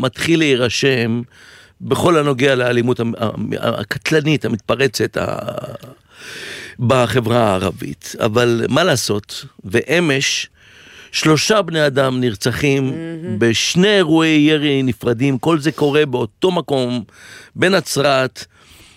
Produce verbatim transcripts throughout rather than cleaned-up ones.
מתחיל להירשם בכל הנוגע לאלימות הקטלנית, המתפרצת בחברה הערבית. אבל מה לעשות? ואמש, שלושה בני אדם נרצחים mm-hmm. בשני אירועי ירי נפרדים, כל זה קורה באותו מקום, בנצרת,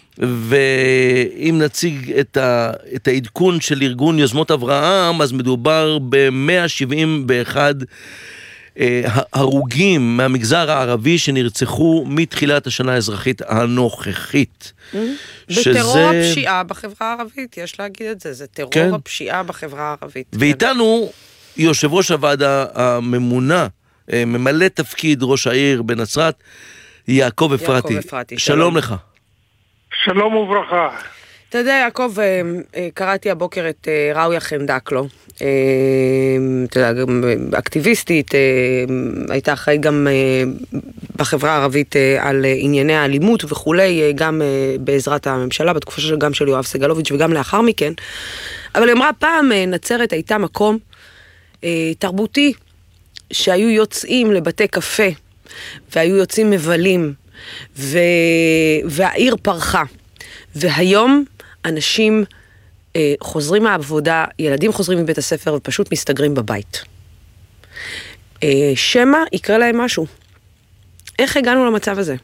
ואם נציג את, ה, את העדכון של ארגון יוזמות אברהם, אז מדובר ב-מאה שבעים ואחד אה, הרוגים מהמגזר הערבי שנרצחו מתחילת השנה האזרחית הנוכחית. Mm-hmm. שזה... בטרור הפשיעה בחברה הערבית, יש להגיד את זה, זה טרור כן. הפשיעה בחברה הערבית. ואיתנו יושב ראש הוועדה הממונה, ממלא תפקיד ראש העיר בנצרת, יעקב אפרתי. יעקב אפרתי, שלום, שלום לך. שלום וברכה. אתה יודע, יעקב, קראתי הבוקר את ראויה חנדקלו, אתה יודע, אקטיביסטית, הייתה אחראית גם בחברה הערבית על ענייני האלימות וכולי, גם בעזרת הממשלה, בתקופה של גם של יואב סגלוביץ' וגם לאחר מכן, אבל היא אמרה, פעם נצרת הייתה מקום תרבותי, שהיו יוצאים לבתי קפה, והיו יוצאים מבלים, ו... והעיר פרחה. והיום אנשים אה, חוזרים מהעבודה, ילדים חוזרים מבית הספר ופשוט מסתגרים בבית. אה, שמה יקרה להם משהו. איך הגענו למצב הזה?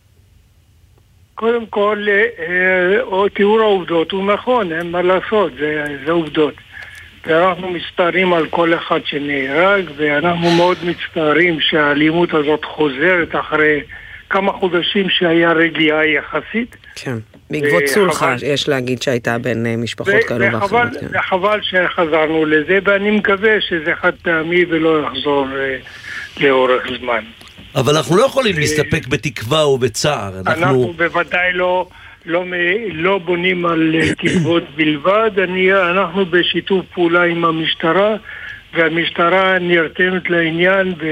קודם כל, אה, או תיאור העובדות הוא נכון, אין מה לעשות, זה, זה עובדות. ואנחנו מסתערים על כל אחד שנהרג, ואנחנו מאוד מצטערים שהאלימות הזאת חוזרת אחרי כמה חודשים שהיה רגיעה יחסית. כן, בעקבות סולחה יש להגיד שהייתה בין משפחות כאלו ואחרות. וחבל שחזרנו לזה, ואני מקווה שזה חד פעמי ולא יחזור לאורך זמן. אבל אנחנו לא יכולים להסתפק בתקווה ובצער. אנחנו בוודאי לא... לא, לא בונים על תקוות בלבד, אני, אנחנו בשיתוף פעולה עם המשטרה, והמשטרה נרתמת לעניין ב,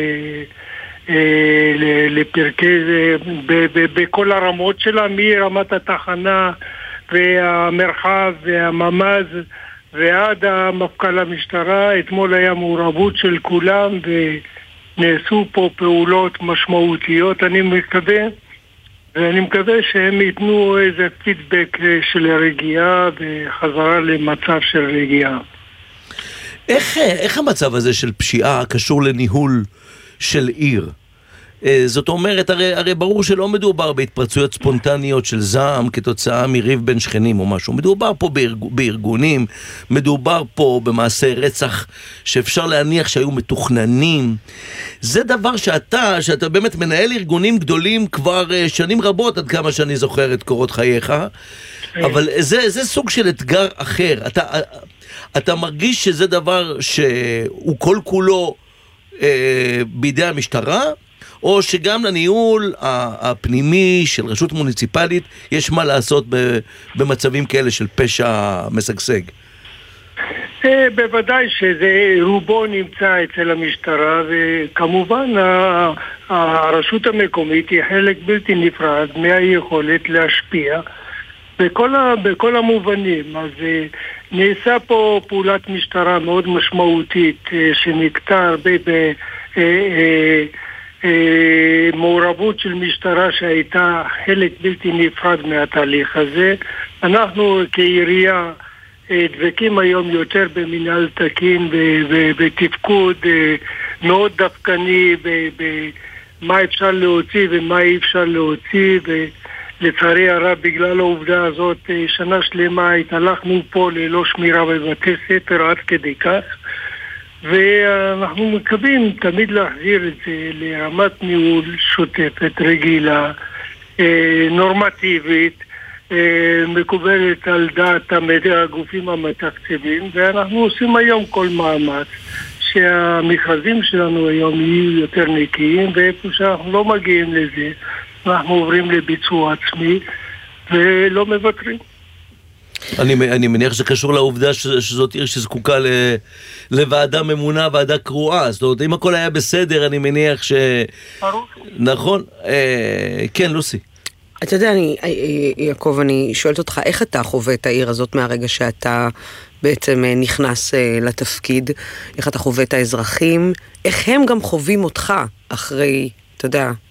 לפרקי, ב, ב, בכל הרמות שלה, מרמת התחנה והמרחב והממז ועד המפכ"ל המשטרה. אתמול היה מעורבות של כולם ונעשו פה פעולות משמעותיות, אני מקווה. ואני מקווה שהם ייתנו איזה פידבק של רגיעה וחזרה למצב של רגיעה. איך, איך המצב הזה של פשיעה קשור לניהול של עיר? זאת אומרת, הרי, הרי ברור שלא מדובר בהתפרצויות ספונטניות של זעם כתוצאה מריב בין שכנים או משהו. מדובר פה בארג, בארגונים, מדובר פה במעשי רצח שאפשר להניח שהיו מתוכננים. זה דבר שאתה, שאתה באמת מנהל ארגונים גדולים כבר שנים רבות, עד כמה שאני זוכר את קורות חייך, אבל זה, זה סוג של אתגר אחר. אתה, אתה מרגיש שזה דבר שהוא כל כולו אה, בידי המשטרה, או שגם לניהול הפנימי של רשות מוניציפלית יש מה לעשות במצבים כאלה של פשע משגשג? בוודאי שזה רובו נמצא אצל המשטרה, וכמובן הרשות המקומית היא חלק בלתי נפרד מהיכולת להשפיע בכל, בכל המובנים. אז נעשה פה פעולת משטרה מאוד משמעותית שנקטה הרבה ב... מעורבות של משטרה שהייתה חלק בלתי נפרד מהתהליך הזה. אנחנו כעירייה דבקים היום יותר במנהל תקין ובתפקוד מאוד דווקני במה אפשר להוציא ומה אי אפשר להוציא, ולצערי הרב בגלל העובדה הזאת שנה שלמה התהלכנו פה ללא שמירה בבתי ספר עד כדי כך, ואנחנו מקווים תמיד להחזיר את זה לרמת ניהול שוטפת, רגילה, נורמטיבית, מקובלת על דעת הגופים המתקצבים, ואנחנו עושים היום כל מאמץ שהמכרזים שלנו היום יהיו יותר נקיים, ואיפה שאנחנו לא מגיעים לזה אנחנו עוברים לביצוע עצמי ולא מבטרים. אני, אני מניח שזה קשור לעובדה ש, שזאת עיר שזקוקה ל, לוועדה ממונה, ועדה קרואה. זאת אומרת, אם הכל היה בסדר, אני מניח ש... ברור. נכון? אה, כן, לוסי. אתה יודע, אני, יעקב, אני שואלת אותך, איך אתה חווה את העיר הזאת מהרגע שאתה בעצם נכנס לתפקיד? איך אתה חווה את האזרחים? איך הם גם חווים אותך אחרי, אתה יודע,